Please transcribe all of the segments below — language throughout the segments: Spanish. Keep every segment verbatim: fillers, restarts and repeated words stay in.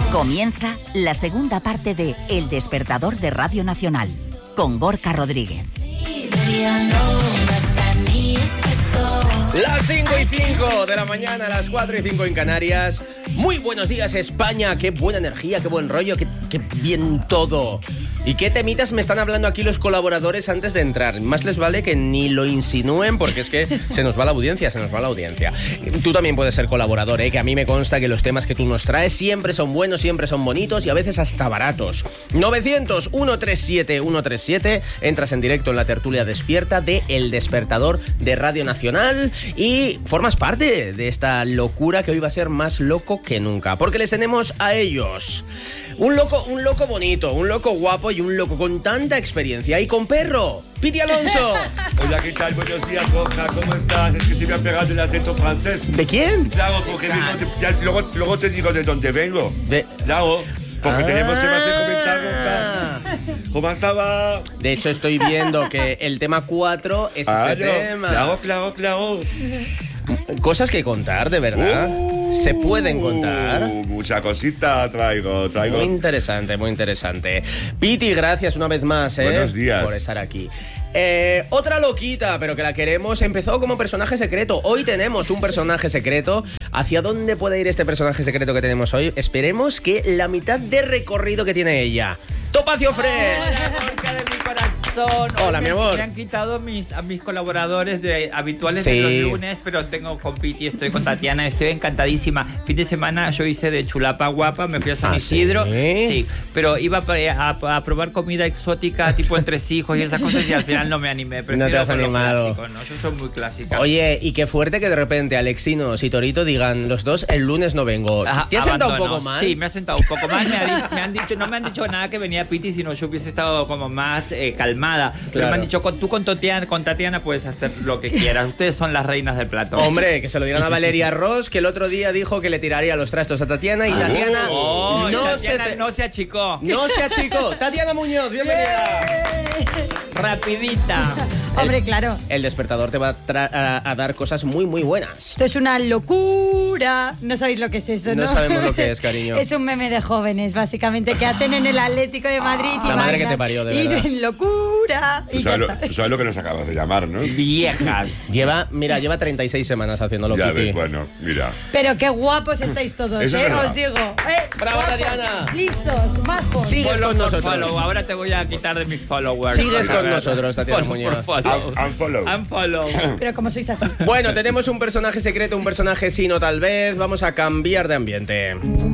Comienza la segunda parte de El Despertador de Radio Nacional, con Gorka Rodríguez. Las cinco y cinco de la mañana, las cuatro y cinco en Canarias. Muy buenos días, España. Qué buena energía, qué buen rollo, qué, qué bien todo. ¿Y qué temitas me están hablando aquí los colaboradores antes de entrar? Más les vale que ni lo insinúen, porque es que se nos va la audiencia, se nos va la audiencia. Tú también puedes ser colaborador, ¿eh? Que a mí me consta que los temas que tú nos traes siempre son buenos, siempre son bonitos y a veces hasta baratos. novecientos, ciento treinta y siete, ciento treinta y siete. Entras en directo en la tertulia despierta de El Despertador de Radio Nacional y formas parte de esta locura que hoy va a ser más loco que nunca, porque les tenemos a ellos. Un loco, un loco bonito, un loco guapo y un loco con tanta experiencia. Y con perro, Piti Alonso. Hola, ¿qué tal? Buenos días, Gorka, ¿cómo estás? Es que se me ha pegado el acento francés. ¿De quién? Claro, porque vengo de, ya, luego, luego te digo de dónde vengo. De... Claro, porque ah. tenemos temas de comentar, Gorka. ¿Cómo estaba? De hecho, estoy viendo que el tema cuatro es ah, ese no. tema. Claro, claro, claro. Cosas que contar, de verdad. Uh, ¿Se pueden contar? Mucha cosita traigo, traigo. Muy interesante, muy interesante. Piti, gracias una vez más, ¿eh? Buenos días. Por estar aquí. Eh, otra loquita, pero que la queremos, empezó como personaje secreto. Hoy tenemos un personaje secreto. ¿Hacia dónde puede ir este personaje secreto que tenemos hoy? Esperemos que la mitad de recorrido que tiene ella. Topacio Fresh. Hola, Gorka de mi corazón. Hola, Hoy mi me, amor. Me han quitado mis, a mis colaboradores de, habituales Sí. de los lunes, pero tengo con Piti, estoy con Tatiana, estoy encantadísima. Fin de semana yo hice de chulapa guapa, me fui a San ¿Ah, Isidro. sí? Sí, pero iba a, a, a probar comida exótica, tipo entresijos y esas cosas, y al final no me animé. Prefiero No te has con lo animado. clásico, ¿no? Yo soy muy clásica. Oye, y qué fuerte que de repente Alexinos y Torito digan los dos, el lunes no vengo. Ajá, ¿Te has sentado un abandono. poco mal? Sí, me ha sentado un poco mal. Me, ha di- me han dicho, no me han dicho nada que venía Piti, sino yo hubiese estado como más eh, calmada. Pero Claro. me han dicho, con, tú con Tatiana, con Tatiana puedes hacer lo que quieras. Ustedes son las reinas del plato. Hombre, que se lo digan a Valeria Ross, que el otro día dijo que le tiraría los trastos a Tatiana y Tatiana Oh, no, Tatiana se te- no se achicó. no se achicó. Tatiana Muñoz, bienvenida. Rapidita. Hombre, claro. El despertador te va a, tra- a, a dar cosas muy, muy buenas. Esto es una locura. No sabéis lo que es eso, ¿no? No sabemos lo que es, cariño. Es un meme de jóvenes, básicamente, que hacen en el Atlético de Madrid. y La madre bailan, que te parió, de y verdad. dicen locura. Tú Y ya sabes, lo, está. tú sabes lo que nos acabas de llamar, ¿no? Viejas. Lleva, mira, lleva treinta y seis semanas haciéndolo, Ya Piti. ves, bueno, mira. Pero qué guapos estáis todos, Eso es ¿eh? verdad. Os digo. ¿eh? ¡Bravo, Guapos, Tatiana! Listos, majos. Sigues Follow con por nosotros. follow. Ahora te voy a quitar de mis followers. Sigues A con ver. nosotros, Tatiana Follow Muñoz. por follow. Un- Unfollow. Unfollow. Pero como sois así. Bueno, tenemos un personaje secreto, un personaje sí, no tal vez. Vamos a cambiar de ambiente.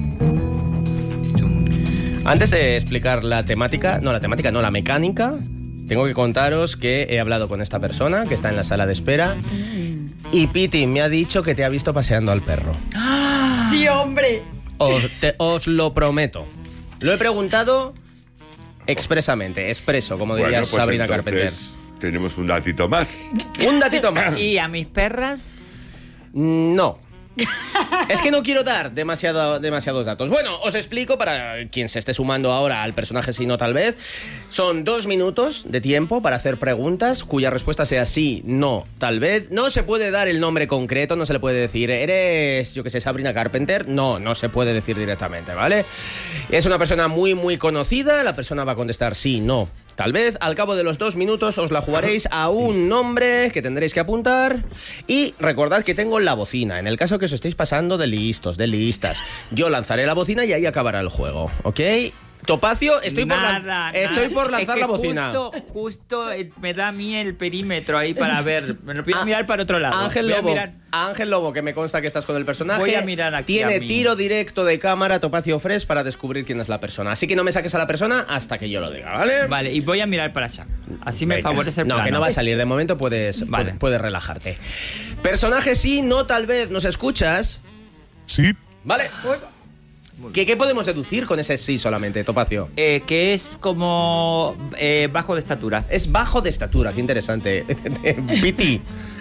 Antes de explicar la temática, no la temática, no la mecánica, tengo que contaros que he hablado con esta persona que está en la sala de espera y Piti me ha dicho que te ha visto paseando al perro. Sí, hombre. Os, te- os lo prometo. Lo he preguntado expresamente, expreso, como diría Bueno, pues Sabrina entonces tenemos un datito más. Carpenter. Un datito más. ¿Y a mis perras? No. Es que no quiero dar demasiado, demasiados datos. Bueno, os explico para quien se esté sumando ahora al personaje sí, no tal vez. Son dos minutos de tiempo para hacer preguntas cuya respuesta sea sí, no, tal vez. No se puede dar el nombre concreto, no se le puede decir eres, yo que sé, Sabrina Carpenter. No, no se puede decir directamente, ¿vale? Es una persona muy, muy conocida. La persona va a contestar sí, no, tal vez. Al cabo de los dos minutos os la jugaréis a un nombre que tendréis que apuntar. Y recordad que tengo la bocina. En el caso que os estéis pasando de listos, de listas, yo lanzaré la bocina y ahí acabará el juego, ¿ok? Topacio, estoy, nada, por, lan- nada. estoy por lanzar Es que la bocina. Justo, justo eh, me da a mí el perímetro ahí para ver. Me lo voy a Ah, mirar para otro lado. Ángel Voy a Lobo, mirar- Ángel Lobo, que me consta que estás con el personaje. Voy a mirar aquí Tiene a mí. tiro directo de cámara Topacio Fresh para descubrir quién es la persona. Así que no me saques a la persona hasta que yo lo diga, ¿vale? Vale, y voy a mirar para allá. Así me Venga. favorece el No, plano. que no va a salir. De momento puedes, Vale. puedes, puedes relajarte. Personaje sí, no tal vez. ¿Nos escuchas? Sí. Vale. ¿Qué, ¿Qué podemos deducir con ese sí solamente, Topacio? Eh, que es como eh, bajo de estatura. Es bajo de estatura, qué interesante. Piti,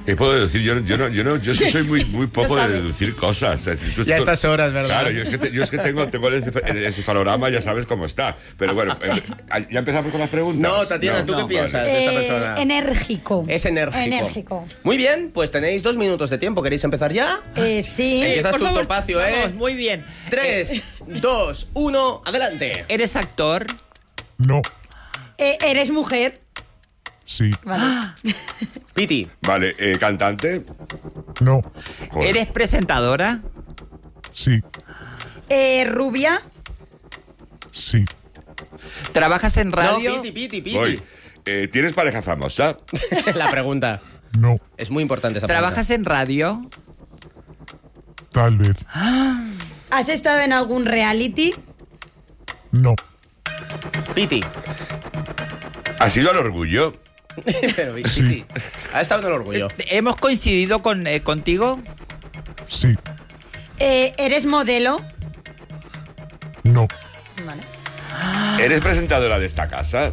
¿Qué puedo decir? Yo, yo, no, yo, no, yo es que soy muy, muy poco de deducir cosas. Ya a estas horas, ¿verdad? Claro, yo es que, te, yo es que tengo, tengo el, encef- el encefalograma, ya sabes cómo está. Pero bueno, eh, ¿ya empezamos con las preguntas? No, Tatiana, ¿tú No, qué no, piensas vale. de esta Eh, persona? enérgico. Es enérgico. Enérgico. Muy bien, pues tenéis dos minutos de tiempo. ¿Queréis empezar ya? Eh, sí. Empiezas por tu favor, topacio, ¿eh? vamos, muy bien. Tres, Eh, dos, uno, adelante. ¿Eres actor? No. Eh, ¿Eres mujer? Sí. Vale. Piti, Vale, eh, ¿cantante? No. Joder. ¿Eres presentadora? Sí. Eh, ¿Rubia? Sí. ¿Trabajas en radio? no, Piti, Piti, Piti. Voy. Eh, ¿Tienes pareja famosa? La pregunta. No. Es muy importante esa ¿Trabajas en radio? Tal vez. ¿Has estado en algún reality? No. pregunta. Piti. ¿Has ido al orgullo? Pero, Piti, Sí. ha estado en el orgullo. Eh, ¿Hemos coincidido con, eh, contigo? Sí. Eh, ¿Eres modelo? No. Vale. ¿Eres presentadora de esta casa?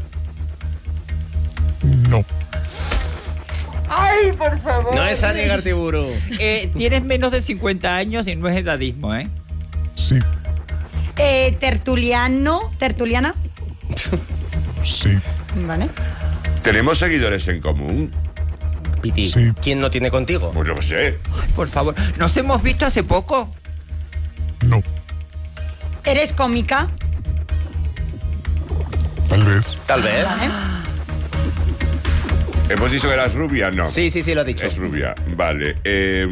No. ¡Ay, por favor! No es Ani Gartiburu. Eh, tienes menos de cincuenta años y no es edadismo, ¿eh? Sí. Eh, ¿Tertuliano? ¿Tertuliana? Sí. Vale. ¿Tenemos seguidores en común? Piti, Sí. ¿quién no tiene contigo? Pues yo qué sé. Ay, por favor. ¿Nos hemos visto hace poco? No. ¿Eres cómica? Tal vez. Tal vez. Vale. ¿Hemos dicho que eras rubia? No. Sí, sí, sí, lo ha dicho. Es rubia. Vale. Eh,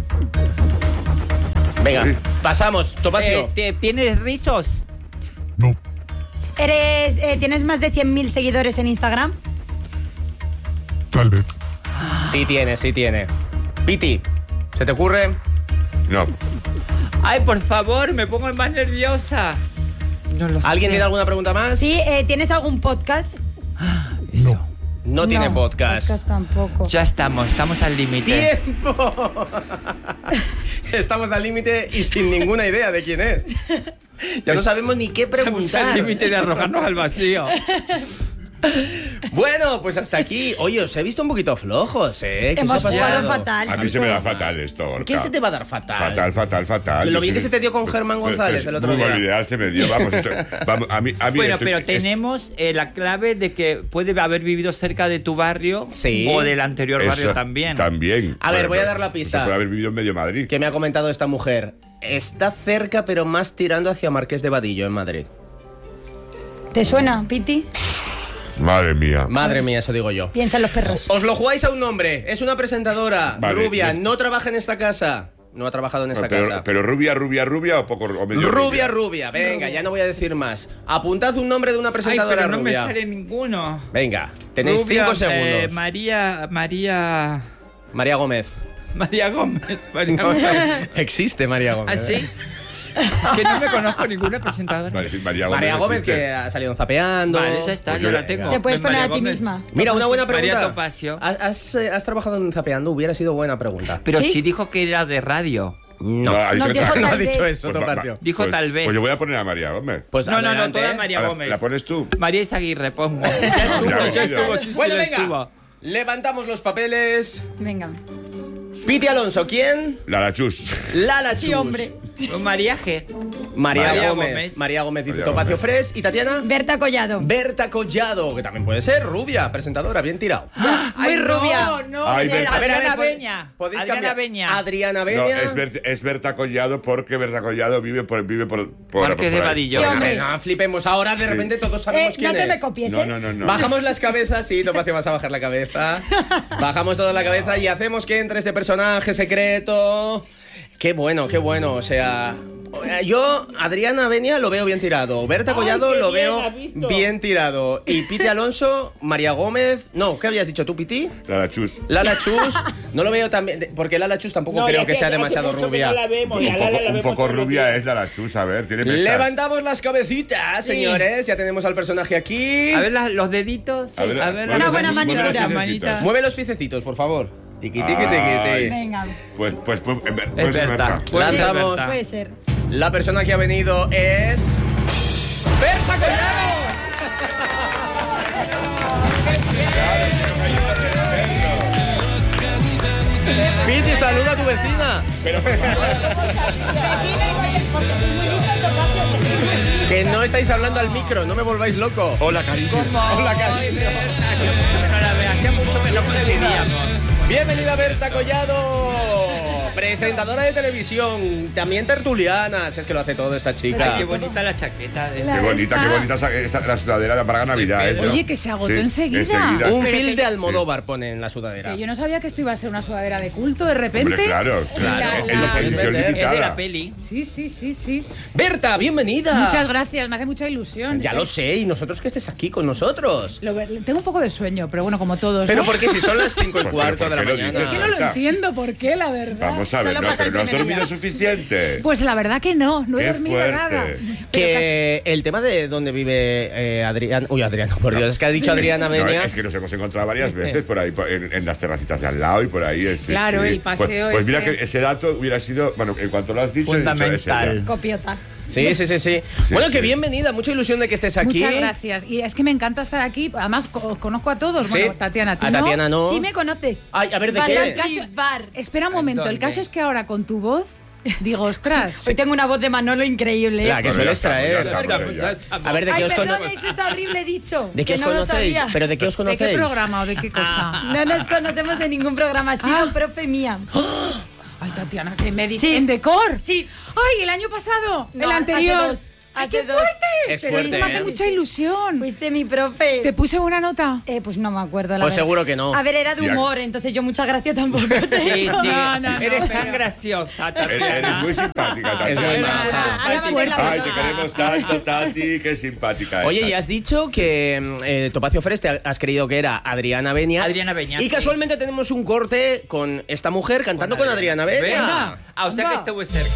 Venga, Sí. pasamos, Topacio. Eh, ¿te- ¿Tienes rizos? No. ¿Eres, eh, ¿Tienes más de cien mil seguidores en Instagram? Tal vez. Sí tiene, sí tiene. Piti, ¿se te ocurre? no. Ay, por favor, me pongo más nerviosa. No lo ¿Alguien sé. tiene alguna pregunta más? Sí. Eh, ¿Tienes algún podcast? Eso. No. No tiene podcast. Podcast tampoco. Ya estamos, estamos al límite. ¡Tiempo! Estamos al límite y sin ninguna idea de quién es. Ya no sabemos ni qué Estamos al preguntar. límite de arrojarnos al vacío. Bueno, pues hasta aquí. Oye, os he visto un poquito flojos, ¿eh? ¿Qué Hemos os ha jugado pasado? fatal. A mí se me da chicos. fatal esto, Gorka. ¿Qué se te va a dar fatal? Fatal, fatal, fatal. Lo Yo bien que soy- se te dio con Germán Pues- González pues el otro muy día. buen ideal se me dio. Vamos, esto, vamos a mí, a mí Bueno, estoy- pero es- tenemos eh, la clave de que puede haber vivido cerca de tu barrio Sí. o del anterior barrio eso, también. También. A ver, voy a pero- dar la pista. Se puede haber vivido en medio Madrid. Que me ha comentado esta mujer. Está cerca, pero más tirando hacia Marqués de Vadillo, en Madrid. ¿Te suena, Piti? Madre mía. Madre mía, eso digo yo. Piensa en los perros. Os lo jugáis a un nombre. Es una presentadora Vale, rubia. yo- No trabaja en esta casa. No ha trabajado en esta pero, casa. pero rubia, rubia, rubia o poco o medio Rubia, rubia. Venga, ya no voy a decir más. Apuntad un nombre de una Ay, presentadora pero no rubia. me sale ninguno. Venga, tenéis Rubia, cinco segundos. eh, María, María, María Gómez. María Gómez. María No, Gómez. existe María Gómez. ¿Ah, sí? Que no me conozco ninguna presentadora. Vale, sí, María Gómez. María Gómez existe. que ha salido en Zapeando. Vale, ya está, Pues ya yo la le- tengo. Te puedes Ven, poner María a ti Gómez. misma. Mira, una buena pregunta. María Topacio. ¿Has, has, eh, has trabajado en Zapeando? Hubiera sido buena pregunta. Pero ¿Sí? sí dijo que era de radio. No, ha dicho No, que dijo tal- no ha tal dicho vez. eso, Pues va- Topacio. va- Dijo pues- tal vez. Pues yo voy a poner a María Gómez. Pues No, no, no, adelante. toda María ¿La, Gómez. la pones tú? María Isaguirre, pongo. Ya estuvo, Mira, ya mira. estuvo. Sí, sí, Bueno, la venga. estuvo. Levantamos los papeles. Venga. Piti Alonso, ¿quién? La Chus. Lala Chus. Sí, hombre. María G. María, María Gómez. Gómez. María Gómez dice María Topacio Gómez. Fres. ¿Y Tatiana? Berta Collado. Berta Collado, que también puede ser rubia, presentadora, bien tirado. Muy Ay, rubia. No, no. Ay, sí, Berta. A ver, a ver, Adriana pod- Beña. podéis Adriana cambiar. Beña. Adriana No, Beña. es, Ber- es Berta Collado porque Berta Collado vive por vive por, por Marqués de por ahí. Vadillo. Sí, A hombre. ver, no flipemos ahora, de Sí. repente todos Eh, sabemos no quién te es. me copies, No, ¿eh? no, no, no. Bajamos las cabezas, sí, Topacio, vas a bajar la cabeza. Bajamos toda la cabeza y hacemos que entre este personaje secreto. Qué bueno, qué bueno, o sea... Yo, Adriana Beña, lo veo bien tirado. Berta Collado qué lo bien, veo ¿has visto? bien tirado. Y Piti Alonso, María Gómez... No, ¿qué habías dicho tú, Piti? La Chus. Lala Chus, no lo veo tan bien, porque Lala Chus tampoco creo que sea demasiado rubia. Un poco, un poco rubia es la Chus, a ver, tiene pechas. Levantamos las cabecitas, señores. Ya tenemos al personaje aquí. A ver la- los deditos. A ver, a ver mueve- Una buena mueve los maniobra. piececitos. Manita. Mueve los piececitos, por favor. Tiqui, tiqui, tiqui, Ay. tiqui. Venga. Pues, pues, pues, eh, Es pues, Berta. Berta. Pues sí, Lanzamos. Berta. Puede ser. La persona que ha venido es... ¡Berta Collado! Piti, saluda a tu vecina. Pero por favor, Que no estáis hablando al micro, no me volváis loco. hola, cariño. Hola, cariño. Hacía mucho que no coincidíamos. Bienvenida Berta Collado, presentadora de televisión, también tertuliana, si es que lo hace todo esta Ay, chica. qué bonita la chaqueta. De... Qué bonita, qué bonita esa, esa- la sudadera para Navidad. ¿eh? ¿no? Oye, que se agotó Sí, enseguida. enseguida. Un Pero fil que- de Almodóvar pone en la sudadera. Que yo no sabía que esto iba a ser una sudadera de culto de repente. Hombre, claro, La- claro. la- En la puedes edición vender. Es de limitada. la peli. Sí, sí, sí, sí. Berta, bienvenida. Muchas gracias, me hace mucha ilusión. Ya lo sé, y nosotros que estés aquí con nosotros. Lo ver- tengo un poco de sueño, pero bueno, como todos. Pero ¿no? porque si son las cinco y ¿Por qué? cuarto ¿Por de la qué lo mañana. dices? Es que no lo Berta. entiendo por qué, la verdad. Vamos a ver, Solo no, pasa pero el no has primer dormido día. suficiente. Pues la verdad que no, no he Qué dormido fuerte. nada. Pero casi- Que el tema de dónde vive eh, Adrián. Uy, Adrián, por Dios, es que ha dicho Adriana No, Benia. es que nos hemos encontrado varias veces por ahí, por- en, en las terracitas de al lado y por ahí. es- sí, Claro, sí. el paseo Pues, pues mira este. que ese dato hubiera sido, bueno, en cuanto lo has dicho, he dicho, es Fundamental. ella. Copiota. Sí, sí, sí, sí. Bueno, sí. que bienvenida, mucha ilusión de que estés aquí. Muchas gracias. Y es que me encanta estar aquí. Además, co- os conozco a todos. Bueno, Sí. Tatiana, tú A Tatiana no. Sí me conoces. Ay, a ver, ¿de Vas qué? a El caso- flipar. Espera un momento, el ¿Dónde? caso es que ahora con tu voz digo, ostras. Hoy tengo una voz de Manolo increíble. ¿eh? La que Bueno, ya sueles estamos, ya traer. estamos, ya. A ver, ¿de qué Ay, os perdón, conocéis? eso está horrible dicho. ¿De qué que os no lo conocéis? sabía. ¿Pero de qué os ¿De conocéis? qué programa o de qué cosa? No nos conocemos de ningún programa, ha sido Ah. profe mía. Ay, Tatiana, que me dice. Sí. ¿En Decor? Sí. Ay, el año pasado. No, el anterior. hace dos, Ay, hace qué dos. fuerte. Es Pero fuerte, esto me hace ¿eh? mucha ilusión. Fuiste mi profe. ¿Te puse buena nota? Eh, pues no me acuerdo, la Pues verdad. seguro que no. A ver, era de Ya. humor, entonces yo mucha gracia tampoco tengo. Sí, sí. No, no, no, Eres pero- tan graciosa, Eres, eres Tatiana. muy simpática, Es muy Tatiana. maja. Ahora va a hacer la Ay, te broma. queremos tanto, Tati, qué simpática Oye, estás. y has dicho que eh, Topacio Freres te has creído que era Adriana Benia. Adriana Benia, Y sí. casualmente tenemos un corte con esta mujer cantando con, Adriana Benia. Venga. Ah, o sea que Anda. estuve cerca.